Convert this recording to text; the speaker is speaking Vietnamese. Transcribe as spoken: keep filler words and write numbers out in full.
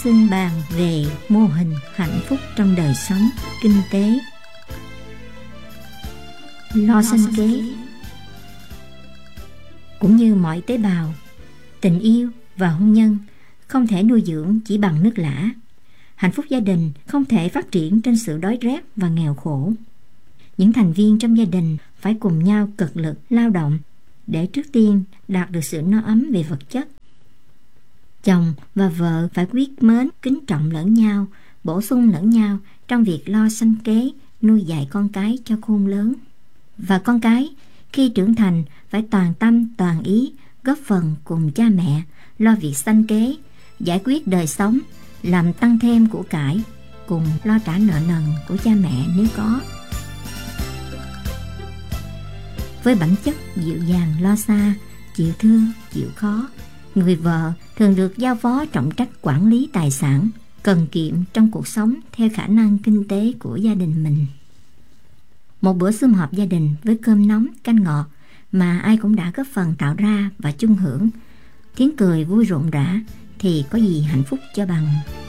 Xin bàn về mô hình hạnh phúc trong đời sống kinh tế. Lo sinh kế. Cũng như mọi tế bào, tình yêu và hôn nhân không thể nuôi dưỡng chỉ bằng nước lã. Hạnh phúc gia đình không thể phát triển trên sự đói rét và nghèo khổ. Những thành viên trong gia đình phải cùng nhau cực lực lao động để trước tiên đạt được sự no ấm về vật chất. Chồng và vợ phải quyết mến, kính trọng lẫn nhau, bổ sung lẫn nhau trong việc lo sinh kế, nuôi dạy con cái cho khôn lớn. Và con cái khi trưởng thành phải toàn tâm toàn ý góp phần cùng cha mẹ lo việc sinh kế, giải quyết đời sống, làm tăng thêm của cải, cùng lo trả nợ nần của cha mẹ nếu có. Với bản chất dịu dàng lo xa, chịu thương, chịu khó, người vợ thường được giao phó trọng trách quản lý tài sản, cần kiệm trong cuộc sống theo khả năng kinh tế của gia đình mình. Một bữa sum họp gia đình với cơm nóng, canh ngọt mà ai cũng đã góp phần tạo ra và chung hưởng, tiếng cười vui rộn rã thì có gì hạnh phúc cho bằng.